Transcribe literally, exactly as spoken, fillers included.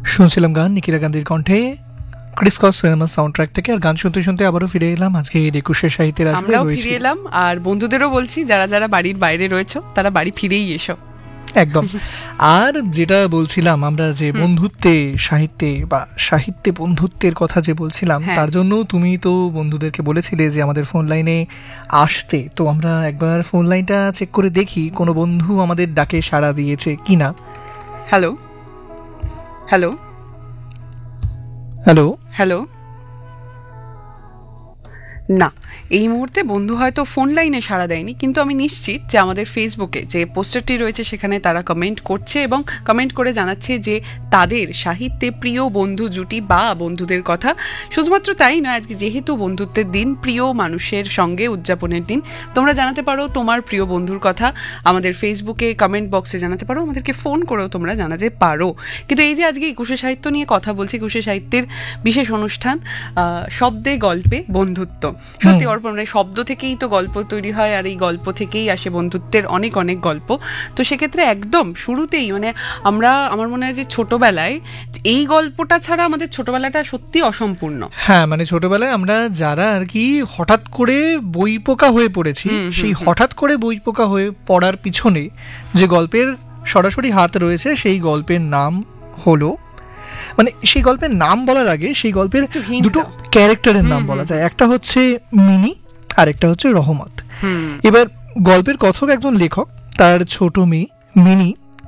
শুনছিলাম গান নিকিতা গান্ধীর কণ্ঠে ক্রিসকস সিনেমা সাউন্ড ট্র্যাক থেকে। আর গান শুনতে শুনতে আবারও ফিরে এলাম আজকে একুশে সাহিত্যের আসরে আমরাও রয়েছি। ফিরে এলাম, আর বন্ধুদেরও বলছি যারা যারা বাড়ির বাইরে রয়েছে তারা বাড়ি ফিরেই এসো একদম। আর যেটা বলছিলাম আমরা যে বন্ধুত্বে সাহিত্যে বা সাহিত্যে বন্ধুত্বের কথা যে বলছিলাম, হ্যাঁ। তার জন্য তুমি তো বন্ধুদেরকে বলেছিলে যে আমাদের ফোন লাইনে আসতে। তো আমরা একবার ফোন লাইনটা চেক করে দেখি কোনো বন্ধু আমাদের ডাকে সাড়া দিয়েছে কিনা। হ্যালো হ্যালো হ্যালো হ্যালো না, এই মুহূর্তে বন্ধু হয়তো ফোন লাইনে সাড়া দেয়নি, কিন্তু আমি নিশ্চিত যে আমাদের ফেসবুকে যে পোস্টারটি রয়েছে সেখানে তারা কমেন্ট করছে এবং কমেন্ট করে জানাচ্ছে যে তাদের সাহিত্যে প্রিয় বন্ধু জুটি বা বন্ধুদের কথা। শুধুমাত্র তাই নয়, আজকে যেহেতু বন্ধুত্বের দিন, প্রিয় মানুষের সঙ্গে উদযাপনের দিন, তোমরা জানাতে পারো তোমার প্রিয় বন্ধুর কথা আমাদের ফেসবুকে কমেন্ট বক্সে জানাতে পারো, আমাদেরকে ফোন করেও তোমরা জানাতে পারো। কিন্তু এই যে আজকে একুশে সাহিত্য নিয়ে কথা বলছি, একুশে সাহিত্যের বিশেষ অনুষ্ঠান শব্দে গল্পে বন্ধুত্ব। সত্যি অর্পণ, মানে শব্দ থেকেই তো গল্প তৈরি হয়, আর এই গল্প থেকেই আসে বন্ধুত্বের অনেক অনেক গল্প। তো সেক্ষেত্রে একদম শুরুতেই মানে আমরা, আমার মনে হয় যে ছোটবেলায় এই গল্পটা ছাড়া আমাদের ছোটবেলাটা সত্যি অসম্পূর্ণ। হ্যাঁ, মানে ছোটবেলায় আমরা যারা আর কি হঠাৎ করে বই পোকা হয়ে পড়েছি, সেই হঠাৎ করে বই পোকা হয়ে পড়ার পিছনে যে গল্পের সরাসরি হাত রয়েছে সেই গল্পের নাম হলো, মানে সেই গল্পের নাম বলার আগে সেই গল্পের দুটো ক্যারেক্টারের নাম বলা যায়। একটা হচ্ছে মিনি আর একটা হচ্ছে রহমত। এবার গল্পের কথক একজন লেখক, তার ছোট মেয়ে মিনি